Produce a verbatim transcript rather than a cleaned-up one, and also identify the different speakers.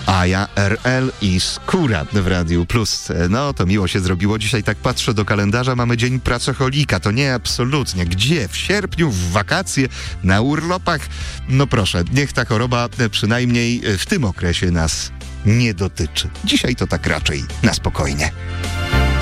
Speaker 1: Aja, R L i Skóra w Radiu Plus. No, to miło się zrobiło. Dzisiaj tak patrzę do kalendarza, mamy Dzień Pracocholika. To nie, absolutnie. Gdzie? W sierpniu, w wakacje, na urlopach? No proszę, niech ta choroba przynajmniej w tym okresie nas nie dotyczy. Dzisiaj to tak raczej na spokojnie.